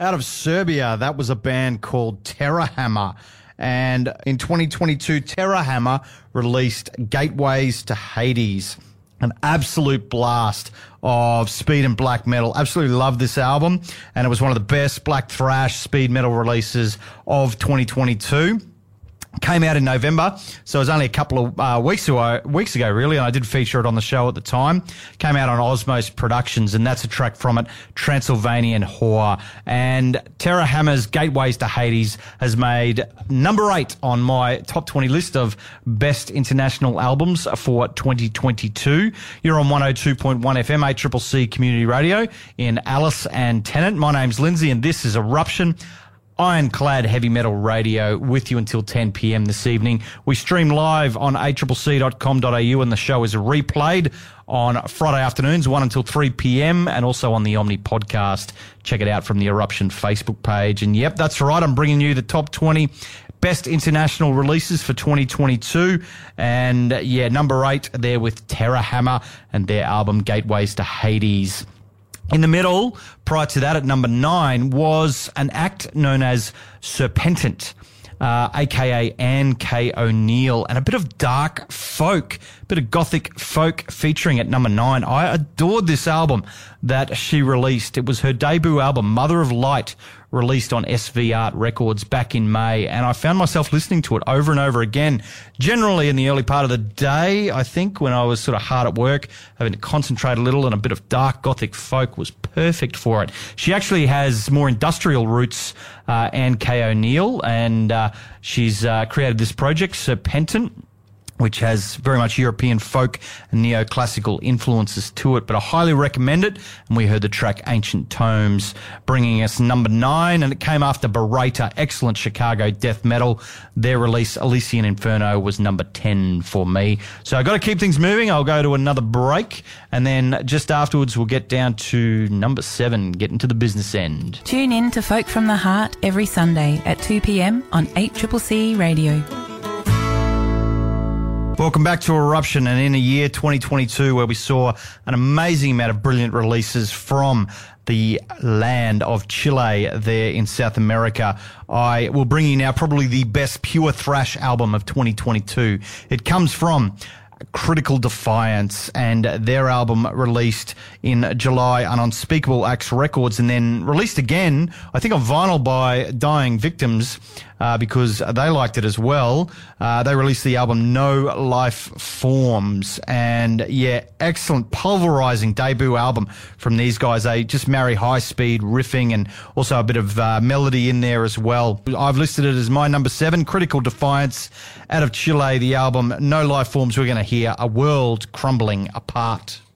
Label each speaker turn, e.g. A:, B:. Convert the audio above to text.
A: Out of Serbia, that was a band called Terror Hammer. And in 2022, Terror Hammer released Gateways to Hades. An absolute blast of speed and black metal. Absolutely love this album. And it was one of the best black thrash speed metal releases of 2022. Came out in November, so it was only a couple of weeks ago, really, and I did feature it on the show at the time. Came out on Osmos Productions, and that's a track from it, Transylvanian Whore. And Terror Hammer's Gateways to Hades has made number 8 on my top 20 list of best international albums for 2022. You're on 102.1 FM, ACCC Community Radio in Alice and Tennant. My name's Lindsay, and this is Eruption. Ironclad heavy metal radio with you until 10 p.m. this evening. We stream live on accc.com.au and the show is replayed on Friday afternoons, 1 until 3 p.m. and also on the Omni podcast. Check it out from the Eruption Facebook page. And yep, that's right. I'm bringing you the top 20 best international releases for 2022. And yeah, number 8 there with Terror Hammer and their album Gateways to Hades. In the middle, prior to that at number 9, was an act known as Serpentant, a.k.a. Anne K. O'Neill, and a bit of dark folk, a bit of gothic folk featuring at number 9. I adored this album that she released. It was her debut album, Mother of Light, released on SV Art Records back in May, and I found myself listening to it over and over again, generally in the early part of the day, I think, when I was sort of hard at work, having to concentrate a little, and a bit of dark gothic folk was perfect for it. She actually has more industrial roots, Anne K. O'Neill, and she's created this project, Serpentant, which has very much European folk and neoclassical influences to it, but I highly recommend it. And we heard the track Ancient Tomes, bringing us number 9, and it came after Beretta, excellent Chicago death metal. Their release, Elysian Inferno, was number 10 for me. So I've got to keep things moving. I'll go to another break, and then just afterwards we'll get down to number 7, getting to the business end.
B: Tune in to Folk from the Heart every Sunday at 2 p.m. on 8CCC Radio.
A: Welcome back to Eruption, and in a year 2022 where we saw an amazing amount of brilliant releases from the land of Chile there in South America, I will bring you now probably the best pure thrash album of 2022. It comes from Critical Defiance, and their album released in July on Unspeakable Acts Records, and then released again, I think, on vinyl by Dying Victims, because they liked it as well. They released the album No Life Forms, and yeah, excellent, pulverizing debut album from these guys. They just marry high-speed riffing and also a bit of melody in there as well. I've listed it as my number 7, Critical Defiance, out of Chile, the album No Life Forms. We're going to hear A World Crumbling Apart.